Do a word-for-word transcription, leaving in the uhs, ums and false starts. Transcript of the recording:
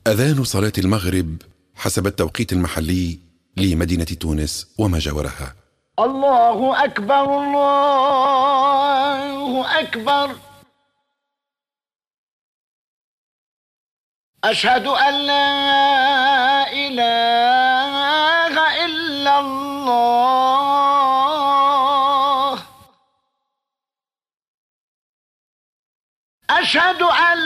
أذان صلاة المغرب حسب التوقيت المحلي لمدينة تونس وما جاورها. الله أكبر الله أكبر. أشهد أن لا إله إلا الله. أشهد أن